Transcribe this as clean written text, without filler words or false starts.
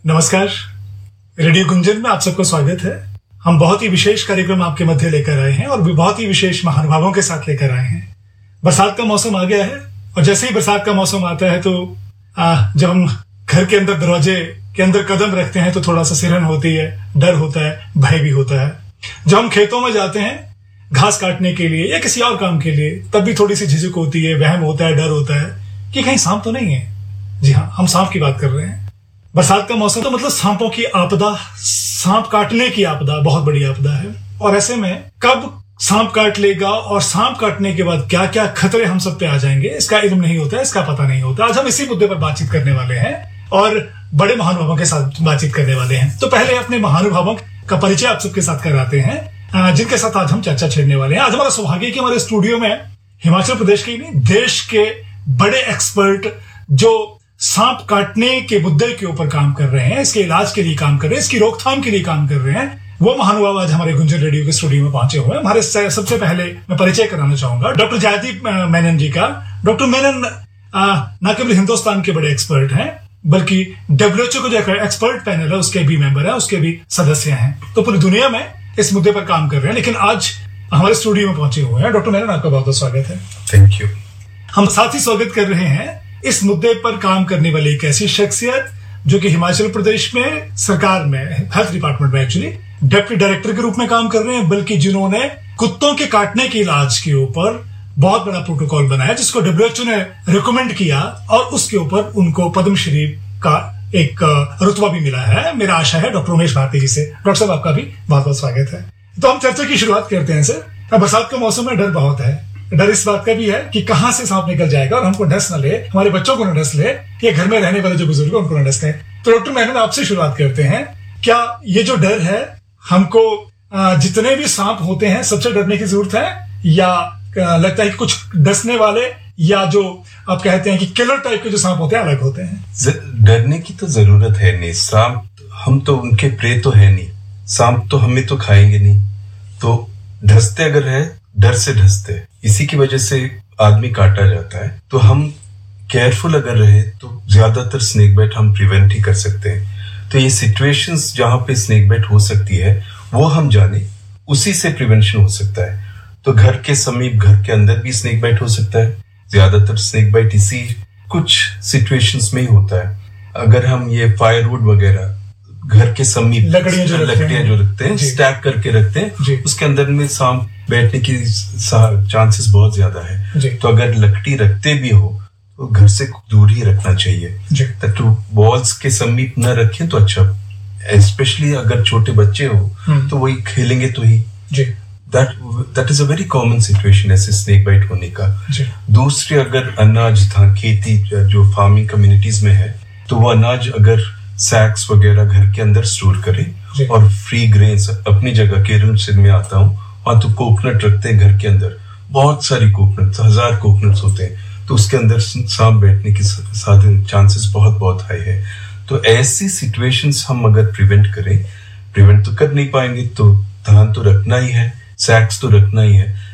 नमस्कार, रेडियो गुंजन में आप सबको स्वागत है। हम बहुत ही विशेष कार्यक्रम आपके मध्य लेकर आए हैं और बहुत ही विशेष महानुभावों के साथ लेकर आए हैं। बरसात का मौसम आ गया है और जैसे ही बरसात का मौसम आता है तो जब हम घर के अंदर दरवाजे के अंदर कदम रखते हैं तो थोड़ा सा सिरहन होती है, डर होता है, भय भी होता है। जब हम खेतों में जाते हैं घास काटने के लिए या किसी और काम के लिए तब भी थोड़ी सी झिझक होती है, वहम होता है, डर होता है कि कहीं सांप तो नहीं है। जी हाँ, हम सांप की बात कर रहे हैं। बरसात का मौसम तो मतलब सांपों की आपदा, सांप काटने की आपदा बहुत बड़ी आपदा है। और ऐसे में कब सांप काट लेगा और सांप काटने के बाद क्या क्या खतरे हम सब पे आ जाएंगे, इसका इल्म नहीं होता है, इसका पता नहीं होता। आज हम इसी मुद्दे पर बातचीत करने वाले हैं और बड़े महानुभावों के साथ बातचीत करने वाले हैं। तो पहले अपने महानुभावों का परिचय आप सबके साथ कराते हैं जिनके साथ आज हम चर्चा छेड़ने वाले हैं। आज हमारा सौभाग्य कि हमारे स्टूडियो में हिमाचल प्रदेश के ही नहीं, देश के बड़े एक्सपर्ट जो सांप काटने के मुद्दे के ऊपर काम कर रहे हैं, इसके इलाज के लिए काम कर रहे हैं, इसकी रोकथाम के लिए काम कर रहे हैं, वो महानुभाव आज हमारे गुंजन रेडियो के स्टूडियो में पहुंचे हुए हैं। हमारे सबसे पहले मैं परिचय कराना चाहूंगा डॉक्टर जयदीप मेनन जी का। डॉक्टर मेनन न केवल हिंदुस्तान के बड़े एक्सपर्ट हैं बल्कि WHO को जो एक्सपर्ट पैनल है उसके भी मेंबर है, उसके भी सदस्य हैं। तो पूरी दुनिया में इस मुद्दे पर काम कर रहे हैं, लेकिन आज हमारे स्टूडियो में पहुंचे हुए हैं। डॉक्टर मेनन, आपका बहुत बहुत स्वागत है। Thank you. हम साथ ही स्वागत कर रहे हैं इस मुद्दे पर काम करने वाली एक ऐसी शख्सियत जो कि हिमाचल प्रदेश में सरकार में हेल्थ डिपार्टमेंट में एक्चुअली डिप्टी डायरेक्टर के रूप में काम कर रहे हैं, बल्कि जिन्होंने कुत्तों के काटने के इलाज के ऊपर बहुत बड़ा प्रोटोकॉल बनाया जिसको WHO ने रिकमेंड किया और उसके ऊपर उनको पद्मश्री का एक रुतबा भी मिला है। मेरा आशा है डॉक्टर उमेश भारती जी से। डॉक्टर साहब, आपका भी बहुत बहुत स्वागत है। तो हम चर्चा की शुरुआत करते हैं सर। बरसात का मौसम में डर बहुत है। डर इस बात का भी है कि कहां से सांप निकल जाएगा और हमको डस न ले, हमारे बच्चों को न डस ले, या घर में रहने वाले जो बुजुर्ग उनको न डस ले। तो डॉक्टर मेनन, आपसे शुरुआत करते हैं। क्या ये जो डर है, हमको जितने भी सांप होते हैं सबसे डरने की जरूरत है, या लगता है कि कुछ डसने वाले या जो आप कहते हैं कि किलर टाइप के जो सांप होते हैं अलग होते हैं? डरने की तो जरूरत है नहीं। सांप, हम तो उनके प्रे तो है नहीं, सांप तो हमें तो खाएंगे नहीं। तो डसते अगर है, डर से डसते, इसी की वजह से आदमी काटा जाता है। तो हम केयरफुल अगर रहे तो ज्यादातर स्नेक बाइट हम प्रिवेंट ही कर सकते हैं। तो ये सिचुएशंस जहां पे स्नेक बाइट हो सकती है वो हम जाने, उसी से प्रिवेंशन हो सकता है। तो घर के समीप, घर के अंदर भी स्नेक बाइट हो सकता है। ज्यादातर स्नेक बाइट इसी कुछ सिचुएशंस में ही होता है। अगर हम ये फायरवुड वगैरह घर के समीप लकड़ियां जो रखते हैं, स्टैक करके रखते हैं, उसके अंदर में सांप बैठने की चांसेस बहुत ज्यादा है। तो अगर लकड़ी रखते भी हो तो घर से दूर ही रखना चाहिए। तो वॉल्स के समीप न रखें तो अच्छा। स्पेशली अगर छोटे बच्चे हो तो वही खेलेंगे तो ही। That is a very common situation ऐसे स्नेक बाइट होने का। दूसरी, अगर अनाज था, खेती जो फार्मिंग कम्युनिटीज में है, तो वो अनाज अगर सैक्स वगैरह घर के अंदर स्टोर करें और फ्री ग्रेन्स अपनी जगह, केरल से मैं आता हूँ वहां तो कोकोनट रखते हैं घर के अंदर, बहुत सारी कोकोनट, 1000 कोकोनट्स होते हैं। तो उसके अंदर सांप बैठने की चांसेस बहुत बहुत हाई है। तो ऐसी सिचुएशंस हम अगर प्रिवेंट करें, प्रिवेंट तो कर नहीं पाएंगे तो धान तो रखना ही है, सैक्स तो रखना ही है,